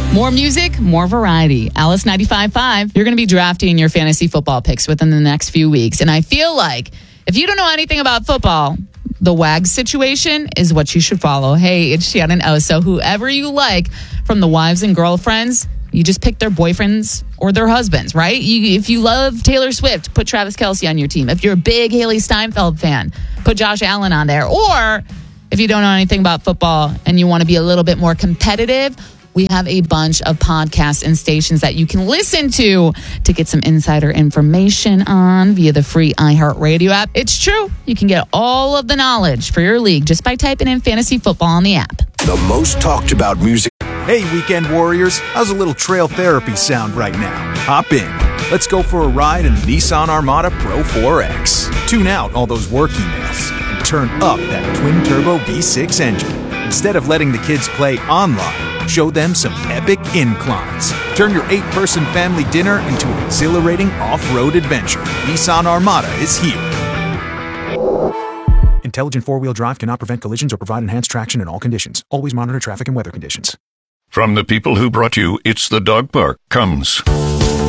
More music, more variety. Alice 95.5. You're going to be drafting your fantasy football picks within the next few weeks. And I feel like if you don't know anything about football, the WAGs situation is what you should follow. Hey, it's Shannon O. So whoever you like from the wives and girlfriends, you just pick their boyfriends or their husbands, right? If you love Taylor Swift, put Travis Kelce on your team. If you're a big Haley Steinfeld fan, put Josh Allen on there. Or if you don't know anything about football and you want to be a little bit more competitive, we have a bunch of podcasts and stations that you can listen to get some insider information on via the free iHeartRadio app. It's true. You can get all of the knowledge for your league just by typing in fantasy football on the app. The most talked about music. Hey, weekend warriors. How's a little trail therapy sound right now? Hop in. Let's go for a ride in the Nissan Armada Pro 4X. Tune out all those work emails and turn up that twin-turbo V6 engine. Instead of letting the kids play online, show them some epic inclines. Turn your 8-person family dinner into an exhilarating off-road adventure. Nissan Armada is here. Intelligent four-wheel drive cannot prevent collisions or provide enhanced traction in all conditions. Always monitor traffic and weather conditions. From the people who brought you It's the Dog Park comes